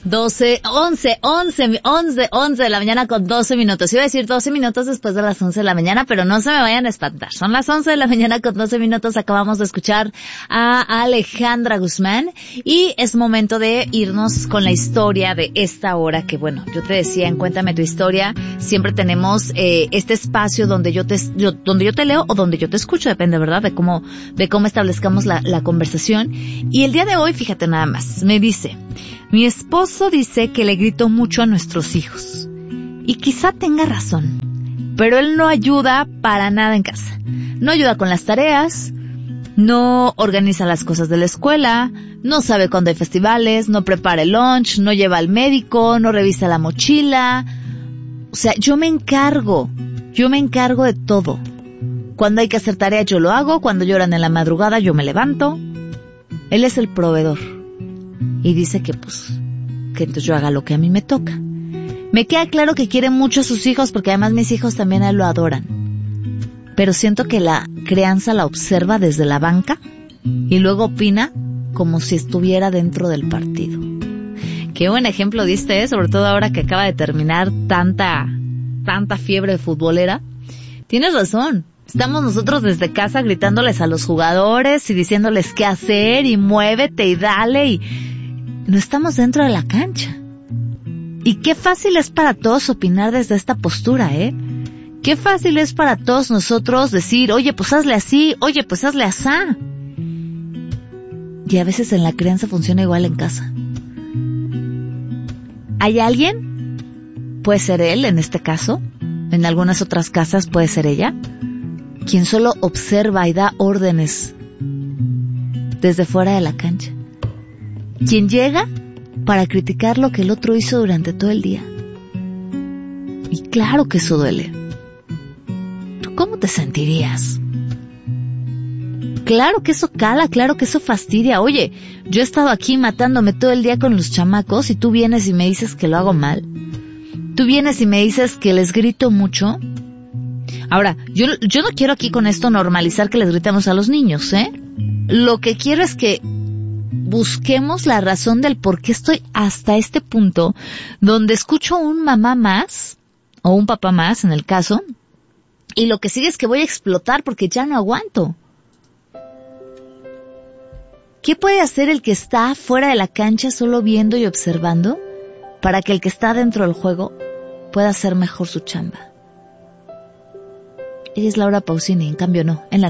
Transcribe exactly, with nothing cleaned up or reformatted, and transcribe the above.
doce, once, once, once, once de la mañana con doce minutos. Iba a decir doce minutos después de las once de la mañana, pero no se me vayan a espantar. Son las once de la mañana con doce minutos. Acabamos de escuchar a Alejandra Guzmán y es momento de irnos con la historia de esta hora que, bueno, yo te decía en Cuéntame tu historia, siempre tenemos eh, este espacio donde yo te yo, donde yo te leo o donde yo te escucho, depende, ¿verdad? De cómo de cómo establezcamos la, la conversación. Y el día de hoy, fíjate nada más, me dice: mi esposo dice que le grito mucho a nuestros hijos. Y quizá tenga razón, pero él no ayuda para nada en casa. No ayuda con las tareas, no organiza las cosas de la escuela, no sabe cuándo hay festivales, no prepara el lunch, no lleva al médico, no revisa la mochila. O sea, yo me encargo, yo me encargo de todo. Cuando hay que hacer tarea yo lo hago, cuando lloran en la madrugada yo me levanto. Él es el proveedor. Y dice que pues, que entonces yo haga lo que a mí me toca. Me queda claro que quiere mucho a sus hijos porque además mis hijos también a él lo adoran. Pero siento que la crianza la observa desde la banca y luego opina como si estuviera dentro del partido. Qué buen ejemplo diste, ¿eh? Sobre todo ahora que acaba de terminar tanta, tanta fiebre futbolera. Tienes razón. Estamos nosotros desde casa gritándoles a los jugadores y diciéndoles qué hacer y muévete y dale y no estamos dentro de la cancha. Y qué fácil es para todos opinar desde esta postura, ¿eh? Qué fácil es para todos nosotros decir, oye, pues hazle así, oye, pues hazle asá. Y a veces en la crianza funciona igual en casa. ¿Hay alguien? Puede ser él en este caso. En algunas otras casas puede ser ella. Quien solo observa y da órdenes desde fuera de la cancha. Quien llega para criticar lo que el otro hizo durante todo el día. Y claro que eso duele. ¿Tú cómo te sentirías? Claro que eso cala, claro que eso fastidia. Oye, yo he estado aquí matándome todo el día con los chamacos y tú vienes y me dices que lo hago mal. Tú vienes y me dices que les grito mucho. Ahora, yo, yo no quiero aquí con esto normalizar que les gritamos a los niños, ¿eh? Lo que quiero es que busquemos la razón del por qué estoy hasta este punto donde escucho un mamá más, o un papá más en el caso, y lo que sigue es que voy a explotar porque ya no aguanto. ¿Qué puede hacer el que está fuera de la cancha solo viendo y observando para que el que está dentro del juego pueda hacer mejor su chamba? Ella es Laura Pausini, en cambio no, en la